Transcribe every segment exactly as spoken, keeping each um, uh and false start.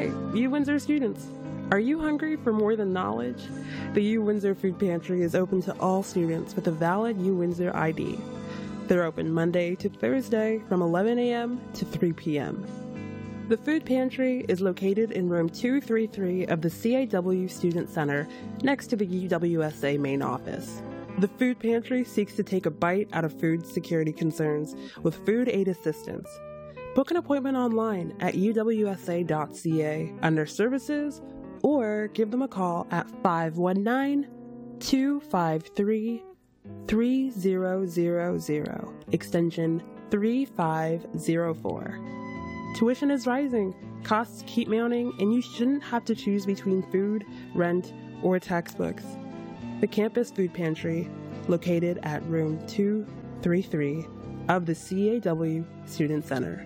Hey, U Windsor students, are you hungry for more than knowledge? The U Windsor Food Pantry is open to all students with a valid U Windsor I D. They're open Monday to Thursday from eleven a.m. to three p.m. The Food Pantry is located in room two thirty-three of the C A W Student Center next to the U W S A main office. The Food Pantry seeks to take a bite out of food security concerns with food aid assistance. Book an appointment online at u w s a dot c a under Services or give them a call at five one nine, two five three, three zero zero zero, extension three five zero four. Tuition is rising, costs keep mounting, and you shouldn't have to choose between food, rent, or textbooks. The Campus Food Pantry, located at room two thirty-three of the C A W Student Center.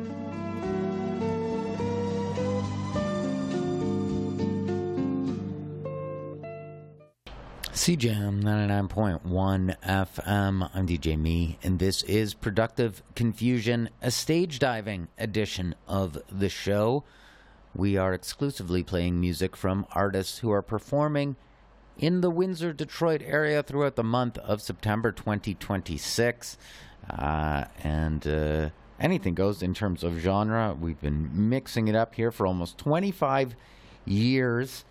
C Jam ninety-nine point one F M. I'm D J Me, and this is Productive Confusion, a stage diving edition of the show. We are exclusively playing music from artists who are performing in the Windsor, Detroit area throughout the month of September twenty twenty-six. Uh, and uh, anything goes in terms of genre. We've been mixing it up here for almost twenty-five years.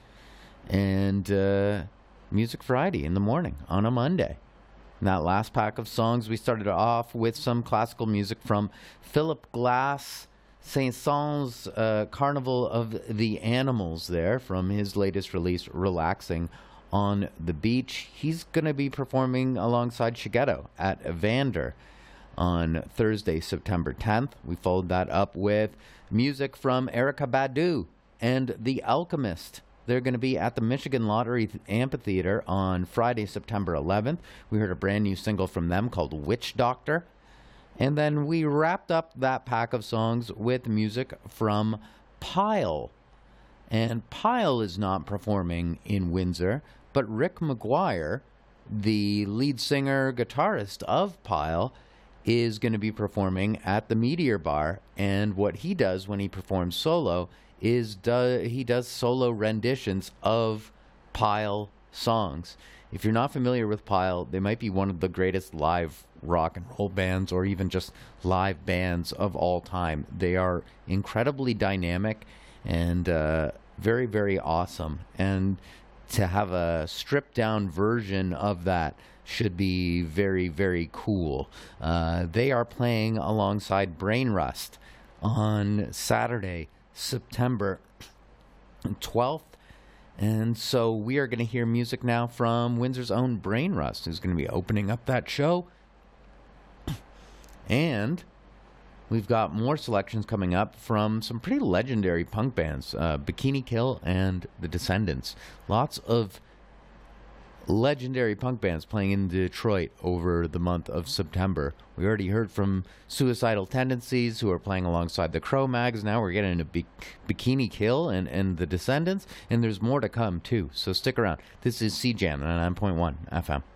And uh, Music Friday in the morning on a Monday. In that last pack of songs, we started off with some classical music from Philip Glass, Saint-Saëns' uh, Carnival of the Animals there from his latest release, Relaxing on the Beach. He's going to be performing alongside Shigeto at Evander on Thursday, September tenth. We followed that up with music from Erykah Badu and The Alchemist. They're going to be at the Michigan Lottery Amphitheater on Friday, September eleventh. We heard a brand new single from them called Witch Doctor. And then we wrapped up that pack of songs with music from Pile. And Pile is not performing in Windsor, but Rick McGuire, the lead singer, guitarist of Pile, is going to be performing at the Meteor Bar. And what he does when he performs solo is do, he does solo renditions of Pile songs. If you're not familiar with Pile, they might be one of the greatest live rock and roll bands or even just live bands of all time. They are incredibly dynamic and uh, very, very awesome. And to have a stripped down version of that should be very, very cool. Uh, they are playing alongside Brain Rust on Saturday, September twelfth. And so we are going to hear music now from Windsor's own Brain Rust, who's going to be opening up that show. And we've got more selections coming up from some pretty legendary punk bands, uh, Bikini Kill and The Descendants. Lots of legendary punk bands playing in Detroit over the month of September. We already heard from Suicidal Tendencies, who are playing alongside the Cro-Mags. Now we're getting into Bi- Bikini Kill and, and The Descendants, and there's more to come too, so stick around. This is C Jam ninety-nine point one F M.